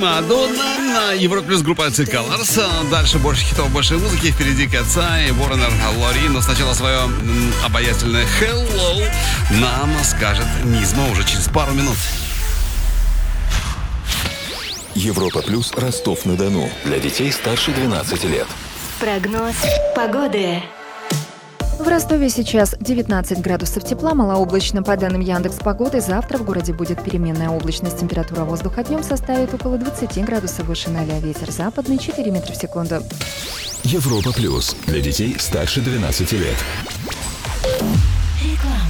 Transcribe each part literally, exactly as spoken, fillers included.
Мадонна на Европа плюс группа Colors. Дальше больше хитов, больше музыки. Впереди Каца и Воронер Лори. Но сначала свое м, обаятельное Hello нам скажет Низма уже через пару минут. Европа плюс Ростов-на-Дону. Для детей старше двенадцати лет. Прогноз погоды. В Ростове сейчас девятнадцать градусов тепла, малооблачно. По данным Яндекс.Погоды, завтра в городе будет переменная облачность. Температура воздуха днем составит около двадцати градусов выше ноля. Ветер западный четыре метра в секунду. Европа плюс. Для детей старше двенадцати лет. Реклама.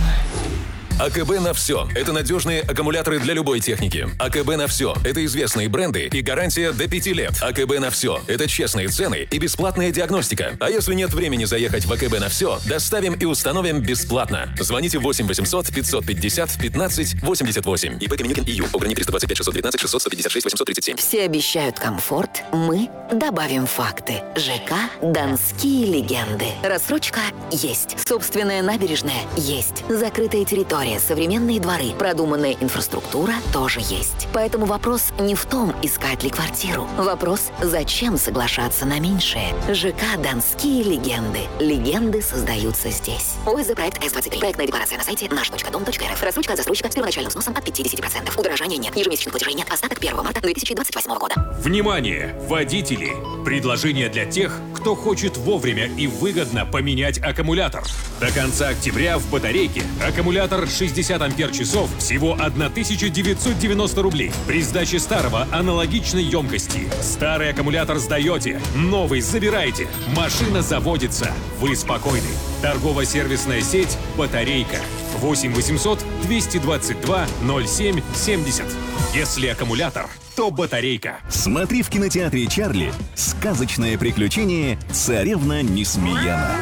АКБ на все. Это надежные аккумуляторы для любой техники. АКБ на все. Это известные бренды и гарантия до пяти лет. АКБ на все. Это честные цены и бесплатная диагностика. А если нет времени заехать в АКБ на все, доставим и установим бесплатно. Звоните восемь восемьсот пятьсот пятьдесят пятнадцать восемьдесят восемь. ИП Каменюкин ИЮ. Ограничение триста двадцать пять шестьсот девятнадцать шестьсот сто пятьдесят шесть восемьсот тридцать семь. Все обещают комфорт, мы добавим факты. ЖК «Донские легенды». Рассрочка есть. Собственная набережная есть. Закрытая территория, современные дворы, продуманная инфраструктура тоже есть. Поэтому вопрос не в том, искать ли квартиру. Вопрос, зачем соглашаться на меньшее. ЖК «Донские легенды». Легенды создаются здесь. ОСЗ проект эс двадцать три. Проектная декларация на сайте наш точка дом точка эр эф. Рассрочка от застройщика с первоначальным сносом от пятьдесят процентов. Удорожания нет. Ежемесячных платежей нет. Остаток первого марта две тысячи двадцать восьмого года. Внимание, водители! Предложение для тех, кто хочет вовремя и выгодно поменять аккумулятор. До конца октября в батарейке аккумулятор шестьдесят ампер-часов всего тысяча девятьсот девяносто рублей. При сдаче старого аналогичной емкости. Старый аккумулятор сдаете, новый забираете. Машина заводится. Вы спокойны. Торгово-сервисная сеть «Батарейка». восемь восемьсот двести двадцать два ноль семь семьдесят. Если аккумулятор, то батарейка. Смотри в кинотеатре «Чарли» сказочное приключение «Царевна Несмеяна».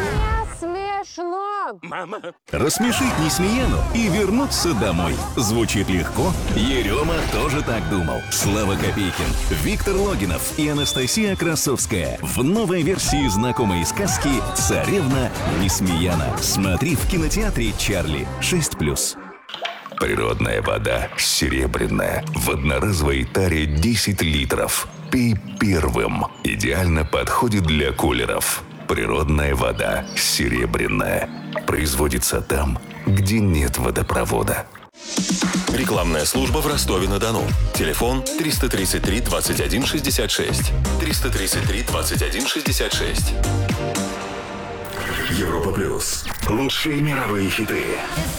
Смешно! Мама! Рассмешить Несмеяну и вернуться домой. Звучит легко. Ерема тоже так думал. Слава Копейкин, Виктор Логинов и Анастасия Красовская в новой версии знакомой сказки «Царевна Несмеяна». Смотри в кинотеатре «Чарли» шесть плюс. Природная вода серебряная. В одноразовой таре десять литров. Пей первым. Идеально подходит для кулеров. Природная вода серебряная. Производится там, где нет водопровода. Рекламная служба в Ростове-на-Дону. Телефон триста тридцать три двадцать один шестьдесят шесть. триста тридцать три двадцать один шестьдесят шесть. Европа плюс. Лучшие мировые хиты.